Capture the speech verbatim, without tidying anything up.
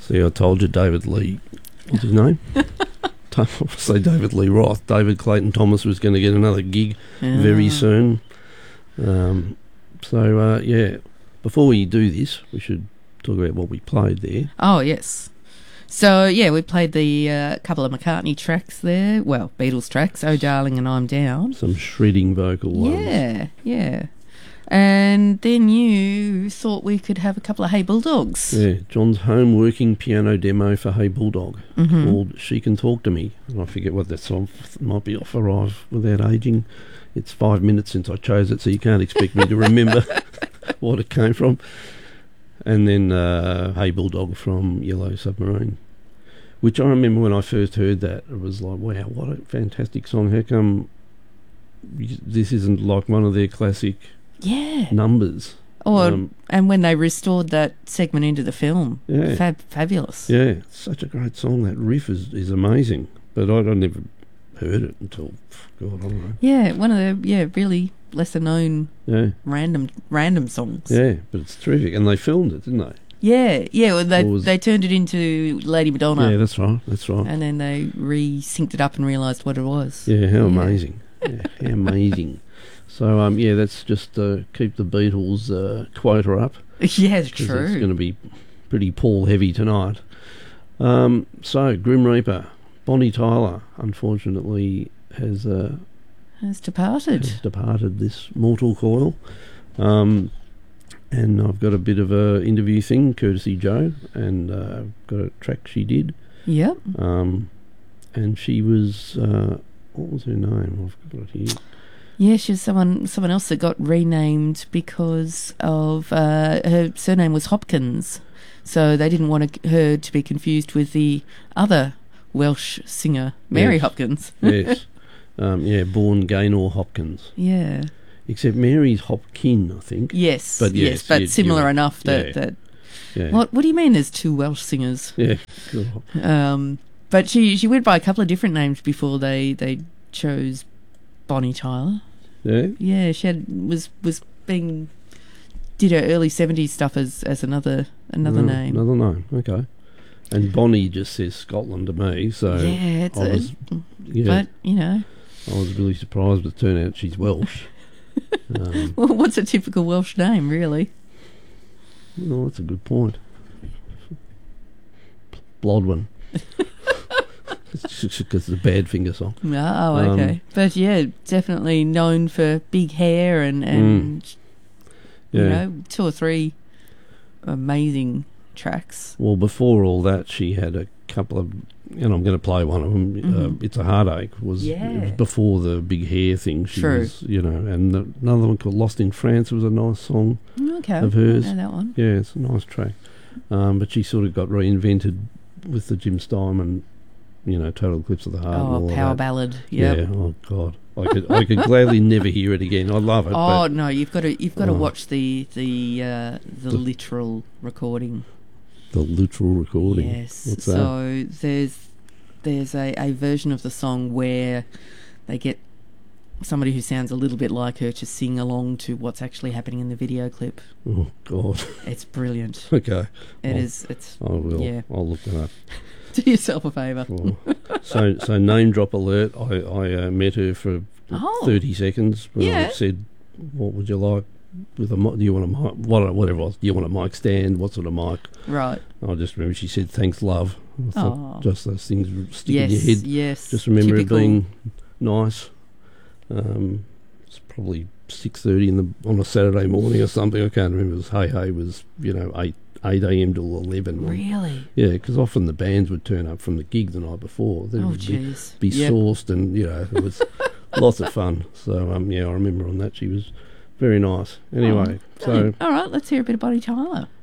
See, I told you David Lee, what's his name? I say David Lee Roth. David Clayton Thomas was going to get another gig Ah. very soon. Um, so, uh, yeah, before we do this, we should talk about what we played there. Oh, yes. So, yeah, we played the uh, couple of McCartney tracks there. Well, Beatles tracks, Oh Darling and I'm Down. Some shredding vocal ones. Yeah, yeah. And then you thought we could have a couple of Hey Bulldogs. Yeah, John's home working piano demo for Hey Bulldog Mhm. called She Can Talk to Me. And I forget what that's off. It might be off Arrive Without Aging. It's five minutes since I chose it, so you can't expect me to remember what it came from. And then uh, Hey Bulldog from Yellow Submarine, which I remember when I first heard that, it was like, wow, what a fantastic song. How come this isn't like one of their classic Yeah. numbers? Or, Um, and when they restored that segment into the film. Yeah. Fab, fabulous. Yeah, it's such a great song. That riff is, is amazing. But I, I never heard it until, God, I don't know. Yeah, one of the, yeah, really lesser known Yeah, random random songs. yeah, but it's terrific. And they filmed it, didn't they? Yeah, yeah, well, they, Or was- they turned it into Lady Madonna. Yeah, that's right, that's right. And then they re-synced it up and realised what it was. Yeah, how Yeah. amazing. Yeah, how amazing. So, um, yeah, that's just uh, keep the Beatles uh, quota up. Yeah, 'Cause it's true. going to be pretty Paul heavy tonight. Um, so, Grim Reaper, Bonnie Tyler, unfortunately, has, uh, Has departed. has departed this mortal coil. Um, and I've got a bit of a interview thing, courtesy Joe, and uh, got a track she did. Yep. Um, and she was, uh, what was her name? I've got it here. Yeah, she was someone someone else that got renamed because of uh, her surname was Hopkins, so they didn't want to, her to be confused with the other Welsh singer Mary Yes. Hopkins. Yes. Um, yeah, born Gaynor Hopkins. Yeah. Except Mary's Hopkin, I think. Yes. But yes, yes, but you- similar you're- enough that yeah. that. Yeah. What What do you mean? There's two Welsh singers. Yeah. Good. Um, but she she went by a couple of different names before they they chose Bonnie Tyler. Yeah. Yeah, she had was was being did her early seventies stuff as as another another Oh, name. Another name. Okay. And Bonnie just says Scotland to me, so yeah, it's I a, was, yeah, but you know, I was really surprised, but it turned out she's Welsh. um, well, what's a typical Welsh name, really? well, that's a good point. Blodwin. It's just because it's a Badfinger song. Oh, Um, okay. But yeah, definitely known for big hair and and Yeah. you know two or three amazing tracks. Well, before all that, she had a couple of, and I'm going to play one of them. Uh, Mhm. It's a Heartache. Was, Yeah. it was before the big hair thing. She True. was, you know, and the, another one called Lost in France was a nice song. Okay, Of hers. I know that one. Yeah, it's a nice track. Um, but she sort of got reinvented with the Jim Steinman, you know, Total Eclipse of the Heart. and Oh, all of power that. ballad. Yep. Yeah. Oh God, I could I could gladly never hear it again. I love it. Oh but no, you've got to you've got to Oh. watch the the uh, the, The- literal recording. the literal recording. Yes. What's that? so there's there's a, a version of the song where they get somebody who sounds a little bit like her to sing along to what's actually happening in the video clip. Oh God. It's brilliant. Okay. It I'll- is. It's I will. Yeah. I'll look that up. do yourself a favour. Well, so, so name drop alert. I, I uh, met her for Oh. thirty seconds when I Yeah. said, "What would you like with a mic? Do you want a mic? What, whatever it was. Do you want a mic stand? What sort of mic?" Right. I just remember she said, "Thanks, love." I thought Aw. just those things stick Yes. in your head. Yes. Just remember Typical. it being nice. Um, it's probably six thirty in the on a Saturday morning or something. I can't remember. It was Hey Hey was you know eight eight a.m. till eleven. Really. Yeah, because often the bands would turn up from the gig the night before. They Oh would be, jeez. be Yep. sourced, and you know it was lots of fun. So um, yeah, I remember on that she was very nice. Anyway, so Brilliant. All right, let's hear a bit of Bonnie Tyler.